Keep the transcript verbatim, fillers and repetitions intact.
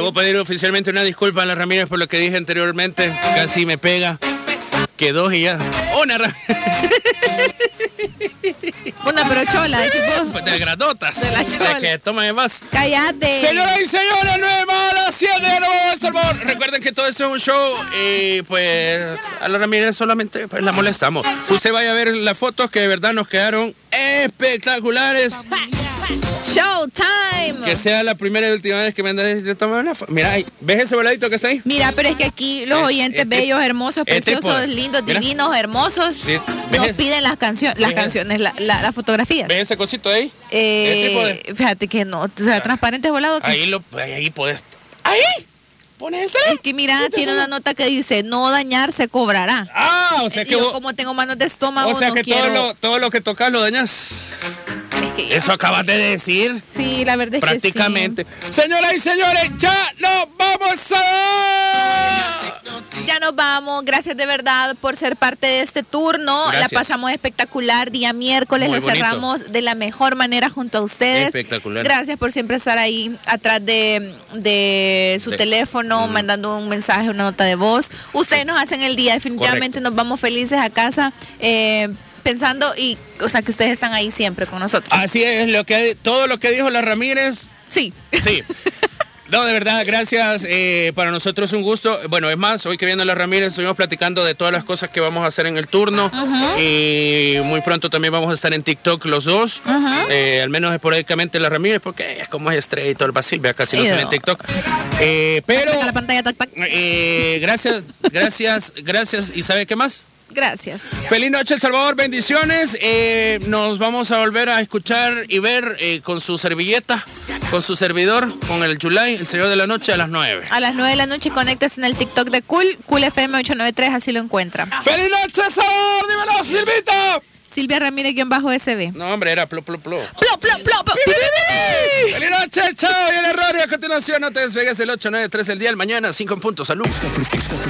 Puedo pedir oficialmente una disculpa a la Ramírez por lo que dije anteriormente. Casi me pega. Que dos y ya. Una Ramírez. Una pero chola, de tipo. De grandotas. De la chola. De que toman más. Cállate. Señoras y señores, nueve más a las siete de nuevo El Salvador. Recuerden que todo esto es un show y pues a la Ramírez solamente pues, la molestamos. Usted vaya a ver las fotos que de verdad nos quedaron espectaculares. Showtime. Que sea la primera y última vez que me andaré de tomar una foto. Mira, ahí, ¿ves ese voladito que está ahí? Mira, pero es que aquí los oyentes este, bellos, hermosos, este preciosos, poder. lindos, Mira. divinos, hermosos, Sí. nos ¿Ves? piden las, cancio las ¿Ves? canciones, la, la, las fotografías. ¿Ves ese cosito ahí? Eh, Este fíjate que no, o sea, transparente volado. ahí lo, ahí puedes. Ahí. Pones el teléfono. Es que mira, tiene una nota que dice, no dañar se cobrará. Ah, o sea Y que yo vos, como tengo manos de estómago, o sea no que quiero... todo lo, todo lo que tocas lo dañas. Es que ya- Eso acabas de decir. Sí, la verdad es Prácticamente. Señoras y señores, ya nos vamos a... que sí. Ya nos vamos. Gracias de verdad por ser parte de este turno. Gracias. La pasamos espectacular. Día miércoles Muy lo bonito. cerramos de la mejor manera junto a ustedes. Espectacular. Gracias por siempre estar ahí atrás de, de su De- teléfono, Mm. mandando un mensaje, una nota de voz. Ustedes nos hacen el día. Definitivamente Correcto. nos vamos felices a casa. Eh, pensando y, o sea, que ustedes están ahí siempre con nosotros. Así es, lo que, todo lo que dijo la Ramírez. Sí. Sí. No, de verdad, gracias. Eh, para nosotros es un gusto. Bueno, es más, hoy que viene la Ramírez estuvimos platicando de todas las cosas que vamos a hacer en el turno. Uh-huh. Y muy pronto también vamos a estar en TikTok los dos. Uh-huh. Eh, al menos esporádicamente la Ramírez, porque es como es estrella y todo el Basilvia, casi no Sí, sale en no. TikTok. Eh, pero, Tac, tac, la pantalla, tac, tac. eh, gracias, gracias, gracias. ¿Y sabe qué más? Gracias. Feliz noche, El Salvador, bendiciones. Eh, nos vamos a volver a escuchar y ver eh, con su servilleta, con su servidor, con el Yulai, el señor de la noche, a las nueve. A las nueve de la noche conéctese en el TikTok de Cool, Cool F M ocho nueve tres, así lo encuentra. ¡Feliz noche, El Salvador! ¡Dímelo, Silvita! Silvia Ramírez-S B. No, hombre, era plo, plo, plo. Plop, plop, plop, plop. ¡Feliz noche, chao! Y el error y a continuación no te despegues del ocho nueve tres el día del mañana, cinco en punto. ¡Salud!